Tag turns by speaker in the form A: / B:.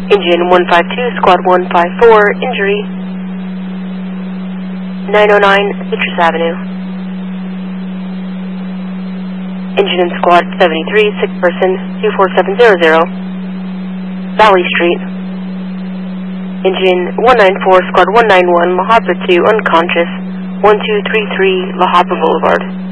A: Engine 152, Squad 154, injury 909 Citrus Avenue. Engine in Squad 73, sick person 24700, Valley Street. Engine 194, Squad 191, La Habra 2, unconscious, 1233 La Habra Boulevard.